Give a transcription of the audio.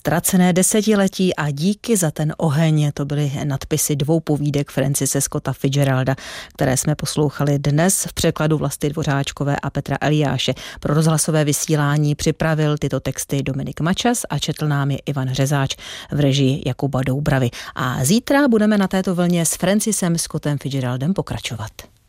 Ztracené desetiletí a díky za ten oheň. To byly nadpisy 2 povídek Francise Scotta Fitzgeralda, které jsme poslouchali dnes v překladu Vlasty Dvořáčkové a Petra Eliáše. Pro rozhlasové vysílání připravil tyto texty Dominik Mačas a četl nám je Ivan Řezáč v režii Jakuba Doubravy. A zítra budeme na této vlně s Francisem Scottem Fitzgeraldem pokračovat.